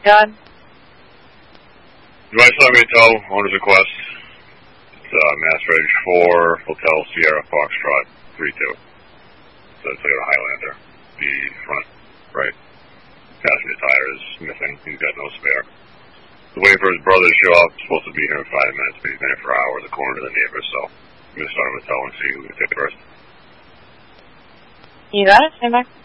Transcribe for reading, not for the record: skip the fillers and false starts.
God. Device Summit Tow, owner's request. It's Mass Reg 4, Hotel Sierra Foxtrot 32. So it's like a Highlander. The front right passenger tire is missing. He's got no spare. He's waiting for his brother to show up. He's supposed to be here in 5 minutes, but he's been here for hours according to the neighbors, so I'm going to start him a tow and see who can take it first. You got it? Stand by.